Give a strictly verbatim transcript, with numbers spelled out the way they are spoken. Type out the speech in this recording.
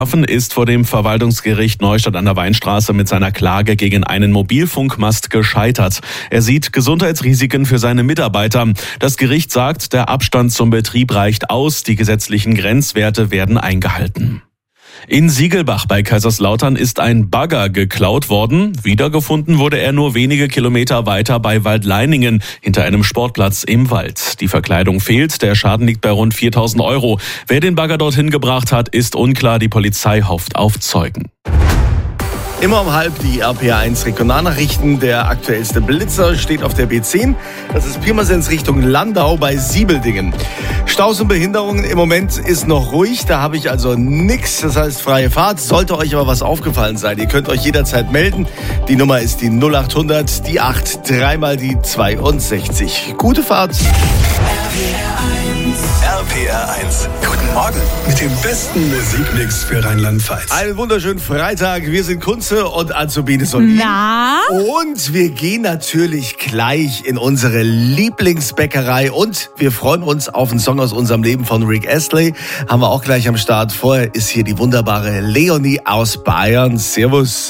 ist vor dem Verwaltungsgericht Neustadt an der Weinstraße mit seiner Klage gegen einen Mobilfunkmast gescheitert. Er sieht Gesundheitsrisiken für seine Mitarbeiter. Das Gericht sagt, der Abstand zum Betrieb reicht aus, die gesetzlichen Grenzwerte werden eingehalten. In Siegelbach bei Kaiserslautern ist ein Bagger geklaut worden. Wiedergefunden wurde er nur wenige Kilometer weiter bei Waldleiningen hinter einem Sportplatz im Wald. Die Verkleidung fehlt, der Schaden liegt bei rund viertausend Euro. Wer den Bagger dorthin gebracht hat, ist unklar. Die Polizei hofft auf Zeugen. Immer um halb die R P R eins Regionalnachrichten. Der aktuellste Blitzer steht auf der B zehn. Das ist Pirmasens Richtung Landau bei Siebeldingen. Staus und Behinderungen im Moment ist noch ruhig. Da habe ich also nichts. Das heißt freie Fahrt. Sollte euch aber was aufgefallen sein, ihr könnt euch jederzeit melden. Die Nummer ist die null acht hundert, die acht, dreimal die zweiundsechzig. Gute Fahrt. R P R eins. Guten Morgen mit dem besten Musikmix für Rheinland-Pfalz. Einen wunderschönen Freitag. Wir sind Kunze und Azubine Solin. Na? Und wir gehen natürlich gleich in unsere Lieblingsbäckerei. Und wir freuen uns auf einen Song aus unserem Leben von Rick Astley. Haben wir auch gleich am Start. Vorher ist hier die wunderbare Leonie aus Bayern. Servus.